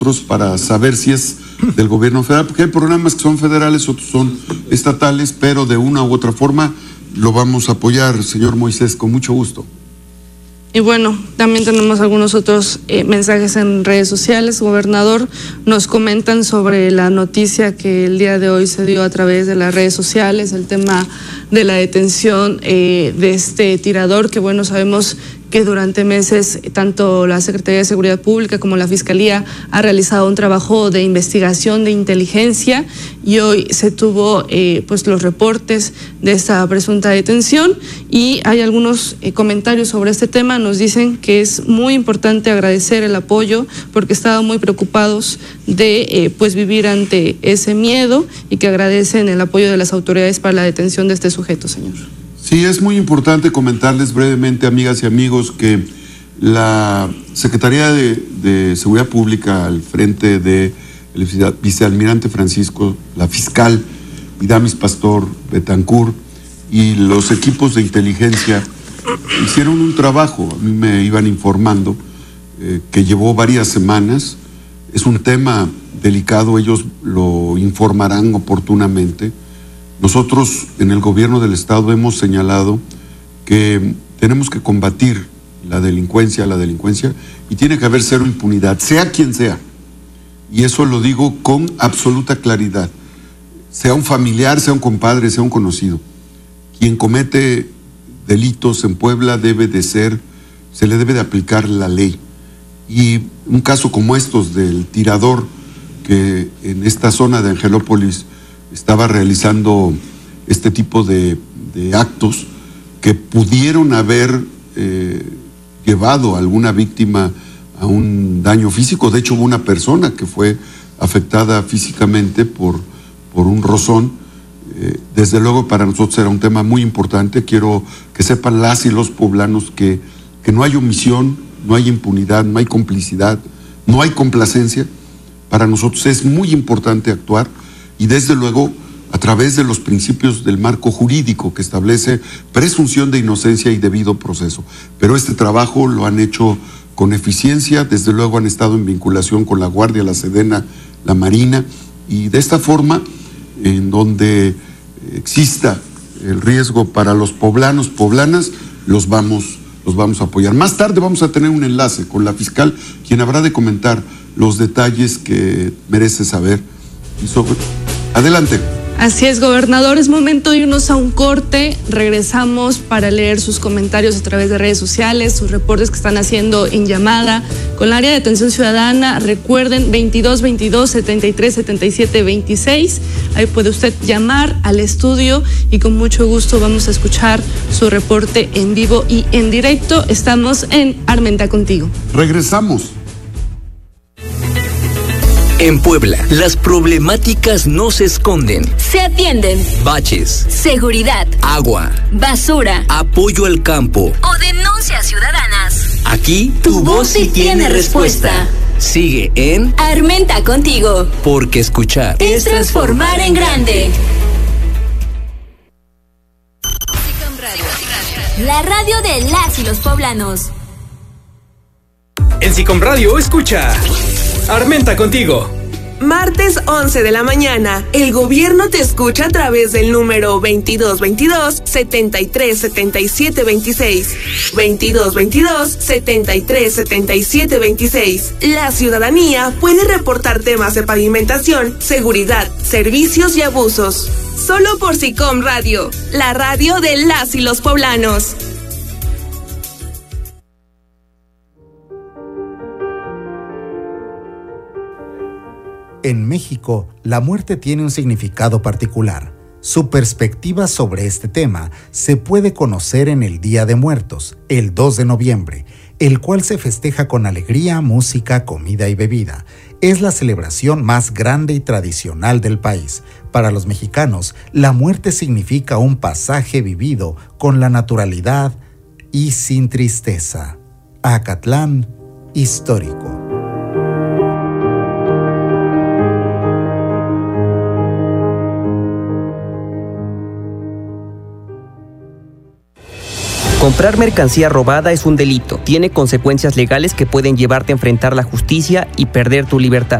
para saber si es del gobierno federal, porque hay programas que son federales, otros son estatales, pero de una u otra forma lo vamos a apoyar, señor Moisés, con mucho gusto. Y bueno, también tenemos algunos otros mensajes en redes sociales. Gobernador, nos comentan sobre la noticia que el día de hoy se dio a través de las redes sociales, el tema de la detención de este tirador, que bueno, sabemos que durante meses tanto la Secretaría de Seguridad Pública como la Fiscalía ha realizado un trabajo de investigación, de inteligencia, y hoy se tuvo pues los reportes de esta presunta detención, y hay algunos comentarios sobre este tema. Nos dicen que es muy importante agradecer el apoyo porque estaban muy preocupados de pues vivir ante ese miedo, y que agradecen el apoyo de las autoridades para la detención de este sujeto, señor. Sí, es muy importante comentarles brevemente, amigas y amigos, que la Secretaría de Seguridad Pública, al frente de el vicealmirante Francisco, la fiscal Idamis Pastor Betancourt y los equipos de inteligencia hicieron un trabajo. A mí me iban informando que llevó varias semanas. Es un tema delicado, ellos lo informarán oportunamente. Nosotros en el gobierno del estado hemos señalado que tenemos que combatir la delincuencia, y tiene que haber cero impunidad, sea quien sea. Y eso lo digo con absoluta claridad. Sea un familiar, sea un compadre, sea un conocido. Quien comete delitos en Puebla se le debe de aplicar la ley. Y un caso como estos del tirador que en esta zona de Angelópolis estaba realizando este tipo de actos que pudieron haber llevado a alguna víctima a un daño físico. De hecho, hubo una persona que fue afectada físicamente por un rozón. Desde luego para nosotros era un tema muy importante. Quiero que sepan las y los poblanos que no hay omisión, no hay impunidad, no hay complicidad, no hay complacencia. Para nosotros es muy importante actuar, y desde luego a través de los principios del marco jurídico que establece presunción de inocencia y debido proceso. Pero este trabajo lo han hecho con eficiencia, desde luego han estado en vinculación con la Guardia, la Sedena, la Marina, y de esta forma, en donde exista el riesgo para los poblanos, poblanas, los vamos a apoyar. Más tarde vamos a tener un enlace con la fiscal, quien habrá de comentar los detalles que merece saber. Adelante. Así es, gobernador, es momento de irnos a un corte. Regresamos para leer sus comentarios a través de redes sociales, sus reportes que están haciendo en llamada con el área de atención ciudadana. Recuerden, 2222-737726. Ahí puede usted llamar al estudio y con mucho gusto vamos a escuchar su reporte en vivo y en directo. Estamos en Armenta Contigo. Regresamos. En Puebla, las problemáticas no se esconden. Se atienden. Baches, seguridad, agua, basura, apoyo al campo o denuncias ciudadanas. Aquí tu voz sí tiene respuesta. Sigue en Armenta Contigo. Porque escuchar es transformar en grande. La radio de las y los poblanos. En SICOM Radio escucha Armenta Contigo. Martes 11 de la mañana, el gobierno te escucha a través del número 2222-737726. 2222-737726. La ciudadanía puede reportar temas de pavimentación, seguridad, servicios y abusos. Solo por SICOM Radio, la radio de las y los poblanos. En México, la muerte tiene un significado particular. Su perspectiva sobre este tema se puede conocer en el Día de Muertos, el 2 de noviembre, el cual se festeja con alegría, música, comida y bebida. Es la celebración más grande y tradicional del país. Para los mexicanos, la muerte significa un pasaje vivido con la naturalidad y sin tristeza. Acatlán, histórico. Con Comprar mercancía robada es un delito. Tiene consecuencias legales que pueden llevarte a enfrentar la justicia y perder tu libertad.